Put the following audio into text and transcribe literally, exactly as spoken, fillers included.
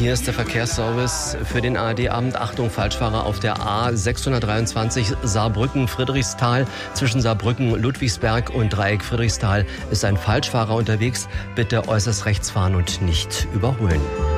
Hier ist der Verkehrsservice für den A R D-Abend. Achtung, Falschfahrer auf der A sechshundertdreiundzwanzig Saarbrücken-Friedrichsthal. Zwischen Saarbrücken-Ludwigsberg und Dreieck Friedrichsthal ist ein Falschfahrer unterwegs. Bitte äußerst rechts fahren und nicht überholen.